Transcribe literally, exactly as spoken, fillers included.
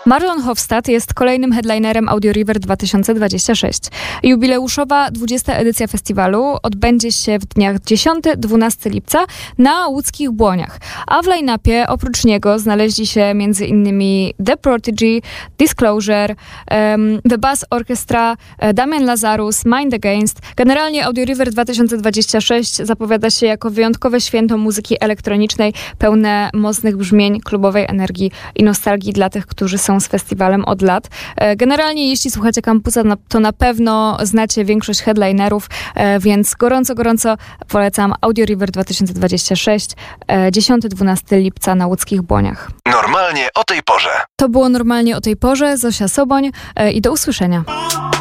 Marlon Hofstad jest kolejnym headlinerem Audio River dwa tysiące dwudziestego szóstego. Jubileuszowa dwudziesta edycja festiwalu odbędzie się w dniach dziesiątego do dwunastego lipca na łódzkich Błoniach. A w line-upie oprócz niego znaleźli się m.in. The Prodigy, Disclosure, um, The Bass Orchestra, Damian Lazarus, Mind Against. Generalnie Audio River dwa tysiące dwudziesty szósty zapowiada się jako wyjątkowe święto muzyki elektronicznej, pełne mocnych brzmień, klubowej energii i nostalgii dla tych, którzy są z festiwalem od lat. Generalnie jeśli słuchacie Kampusa, to na pewno znacie większość headlinerów, więc gorąco, gorąco polecam Audio River dwa tysiące dwudziesty szósty, dziesiątego do dwunastego lipca na łódzkich Błoniach. Normalnie o tej porze. To było Normalnie o tej porze. Zosia Soboń i do usłyszenia.